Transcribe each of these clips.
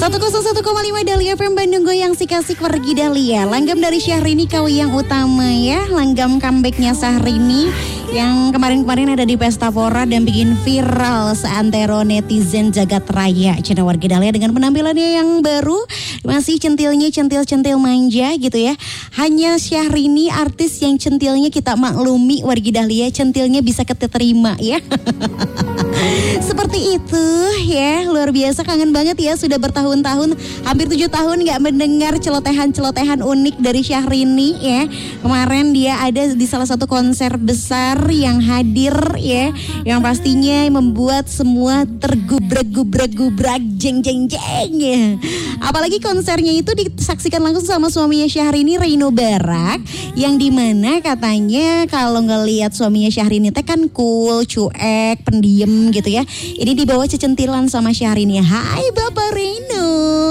101,5 Dahlia FM Bandung goyang si kasih pergi Dahlia. Langgam dari Syahrini kau yang utama ya. Langgam comebacknya Syahrini yang kemarin-kemarin ada di Pesta Pora dan bikin viral seantero netizen jagat raya. Channel warga Dahlia dengan penampilannya yang baru, masih centilnya centil-centil manja gitu ya. Hanya Syahrini artis yang centilnya kita maklumi warga Dahlia, centilnya bisa kita terima ya. Seperti itu ya, luar biasa, kangen banget ya, sudah bertahun-tahun, hampir 7 tahun gak mendengar celotehan-celotehan unik dari Syahrini ya. Kemarin dia ada di salah satu konser besar yang hadir ya, yang pastinya membuat semua tergubrak-gubrak jeng-jeng-jeng ya. Apalagi konsernya itu disaksikan langsung sama suaminya Syahrini, Reino Barak, yang dimana katanya kalau ngelihat suaminya Syahrini teh kan cool, cuek, pendiam gitu ya. Ini dibawa cecentilan sama Syahrini. Hai Bapak Reno.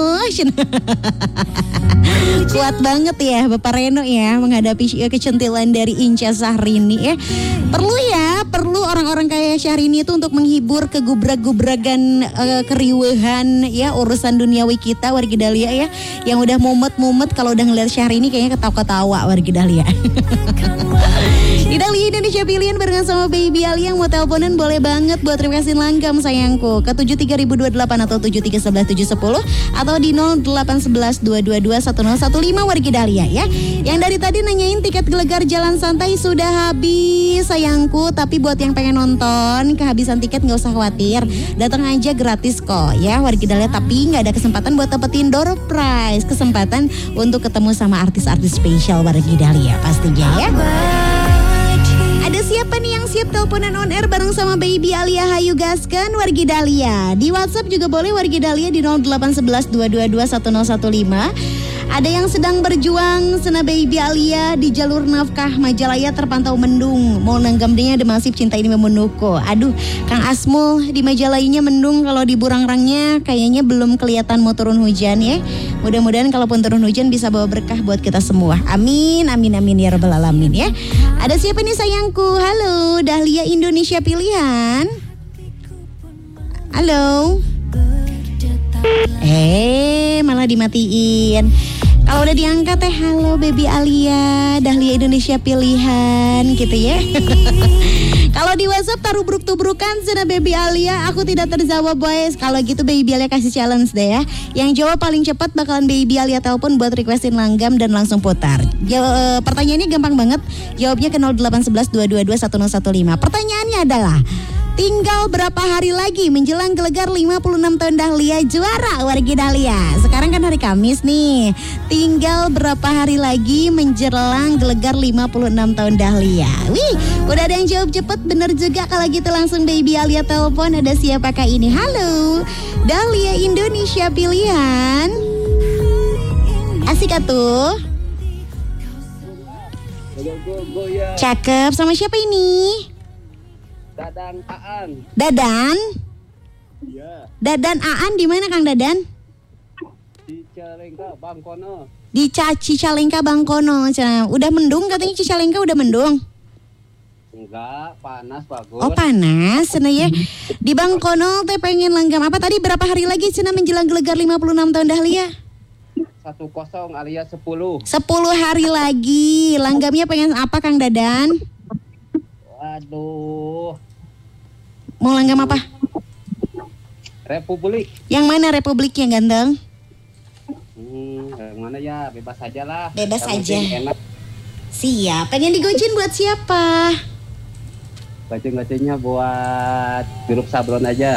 Kuat banget ya Bapak Reno ya menghadapi kecentilan dari Inca Syahrini ya. Perlu orang-orang kayak Syahrini itu untuk menghibur kegubrak-gubrakan keriuhan ya, urusan duniawi kita warga Dahlia ya. Yang udah mumet-mumet kalau udah ngeliat Syahrini kayaknya ketawa-ketawa warga Dahlia. Di Dahlia Indonesia Pilihan barengan sama Baby Ali, yang mau teleponan boleh banget buat requestin langgam sayangku ke 73028 atau 7311710 atau di 08112221015 warga Dahlia ya. Yang dari tadi nanyain tiket gelegar jalan santai sudah habis sayangku, tapi buat yang pengen nonton kehabisan tiket nggak usah khawatir, datang aja gratis kok ya warga Dahlia. Tapi nggak ada kesempatan buat dapetin door prize, kesempatan untuk ketemu sama artis-artis spesial warga Dahlia pastinya ya. Ada siapa nih yang siap teleponan on air bareng sama Baby Alia? Hayu gaskan wargi Dahlia. Di WhatsApp juga boleh wargi Dahlia di 08112221015. Ada yang sedang berjuang Sena Baby Alia di jalur nafkah Majalaya terpantau mendung. Mau nanggam dia ada masif cinta ini memenuhku. Aduh, Kang Asmul di Majalayanya mendung, kalau di Burangrangnya kayaknya belum kelihatan mau turun hujan ya. Mudah-mudahan kalaupun turun hujan bisa bawa berkah buat kita semua. Amin, amin, amin ya rabbal alamin ya. Ada siapa nih sayangku? Halo, Dahlia Indonesia Pilihan. Halo. Malah dimatiin. Kalau udah diangkat halo Baby Alia, Dahlia Indonesia Pilihan gitu ya. Kalau di WhatsApp taruh bruk-tubrukan Sena Baby Alia, aku tidak terjawab boys. Kalau gitu Baby Alia kasih challenge deh ya. Yang jawab paling cepat bakalan Baby Alia telepon buat requestin langgam dan langsung putar. Pertanyaannya gampang banget. Jawabnya ke 08112221015. Pertanyaannya adalah, tinggal berapa hari lagi menjelang gelegar 56 tahun Dahlia juara wargi Dahlia? Sekarang kan hari Kamis nih. Tinggal berapa hari lagi menjelang gelegar 56 tahun Dahlia? Wih, udah ada yang jawab cepet, bener juga. Kalau gitu langsung Baby Alia telepon. Ada siapakah ini? Halo, Dahlia Indonesia Pilihan. Asik atuh. Cakep, sama siapa ini? Dadan Aan. Dadan? Iya. Dadan Aan di mana Kang Dadan? Di Cicalengka, Bangkono. Di Cicalengka, Bangkono. Udah mendung katanya Cicalengka udah mendung. Enggak, panas bagus. Oh panas, Cina ya. Di Bangkono teh pengen langgam apa tadi? Berapa hari lagi Cina menjelang gelegar 56 tahun Dahlia? 10 alias 10. 10 hari lagi. Langgamnya pengen apa Kang Dadan? Waduh. Mau langgam apa? Republik. Yang mana Republiknya ganteng? Yang mana ya, bebas aja lah. Bebas yang aja. Enak. Siap. Pengen digocin buat siapa? Goceng-gocengnya buat grup Sablon aja.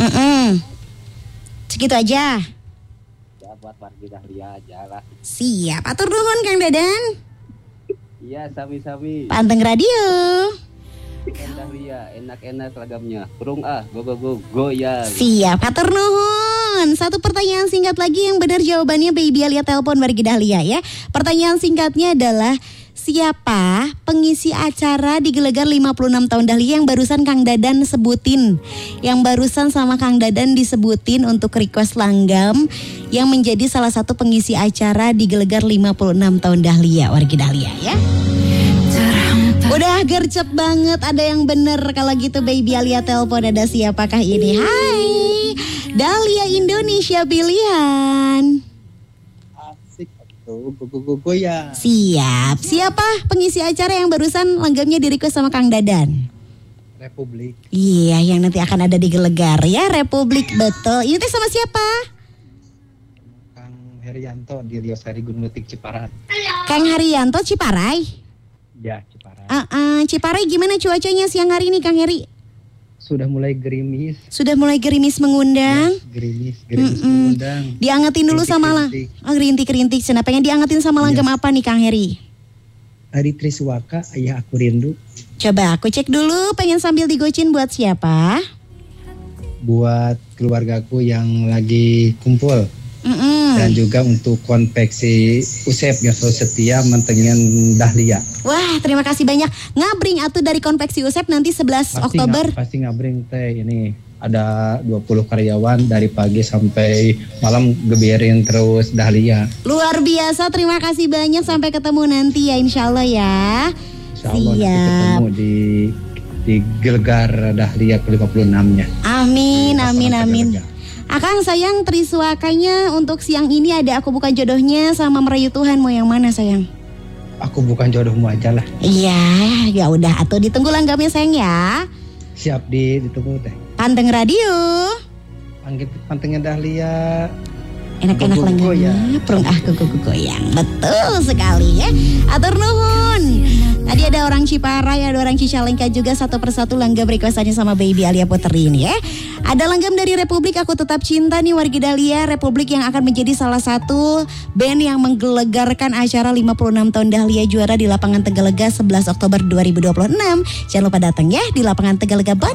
Segitu aja. Ya buat wargi Dahlia aja lah. Siap. Atur nuhun Kang Dadan. Iya, sami-sami. Panteng radio. Dahlia, enak-enak seragamnya. Burung go goyang. Siap, hatur nuhun. Satu pertanyaan singkat lagi yang benar jawabannya Baby Alia telepon wargi Dahlia ya. Pertanyaan singkatnya adalah, siapa pengisi acara di gelegar 56 tahun Dahlia yang barusan Kang Dadan sebutin? Yang barusan sama Kang Dadan disebutin untuk request langgam yang menjadi salah satu pengisi acara di gelegar 56 tahun Dahlia wargi Dahlia ya. Udah gercep banget, ada yang bener. Kalau gitu Baby Alia telepon, ada siapakah ini? Hai Dahlia Indonesia pilihan. Asik tuh, goyang. Siap. Siapa pengisi acara yang barusan langgamnya di request sama Kang Dadan? Republik. Iya, yang nanti akan ada di Gelegar ya, Republik, betul. Ini teh sama siapa? Kang Herianto di Liosari Gunung Letik Ciparai. Kang Haryanto Ciparai. Ya, Ciparai. Ciparai gimana cuacanya siang hari ini Kang Heri? Sudah mulai gerimis. Sudah mulai gerimis mengundang. Gerimis mengundang. Diangetin dulu sama rintik-rintik. Kenapa pengen diangetin sama langgam apa nih Kang Heri? Hari Triswaka, ayah aku rindu. Coba aku cek dulu, pengen sambil digocin buat siapa? Buat keluargaku yang lagi kumpul. Dan juga untuk konveksi Usep yang selalu setia mantengin Dahlia. Wah, terima kasih banyak. Ngabring atuh dari konveksi Usep nanti 11 Oktober. Pasti ngabring teh ini. Ada 20 karyawan dari pagi sampai malam geberin terus Dahlia. Luar biasa, terima kasih banyak. Sampai ketemu nanti ya insya Allah ya. Insya Allah nanti ketemu di Gelegar Dahlia ke-56-nya. Amin. Akang sayang Triswakanya untuk siang ini ada Aku Bukan Jodohnya sama Merayu Tuhan, mau yang mana sayang? Aku bukan jodohmu aja lah. Iya, ya udah atuh ditunggu langgamnya sayang ya. Siap ditunggu teh. Panteng radio. Pantengnya Dahlia. Enak-enak langgamnya, prung kuku goyang. Betul sekali ya. Atur nuhun. Tadi ada orang Ciparai, ada orang Cicalengka juga satu persatu langgam requestannya sama Baby Alia Putri ini ya. Ada langgam dari Republik Aku Tetap Cinta nih wargi Dahlia. Republik yang akan menjadi salah satu band yang menggelegarkan acara 56 tahun Dahlia juara di lapangan Tegalega 11 Oktober 2026. Jangan lupa datang ya di lapangan Tegalega Bandung.